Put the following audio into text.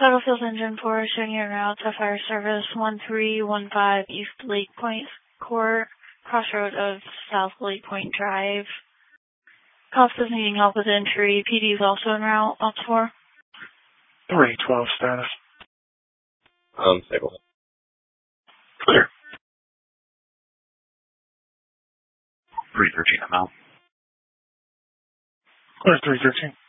Battlefield Engine 4, showing your route to Fire Service 1315 East Lake Point Court, crossroad of South Lake Point Drive. Cops is needing help with entry. PD is also en route. Ops 4. 312 status. Stable. Clear. 313, I'm out. Clear 313.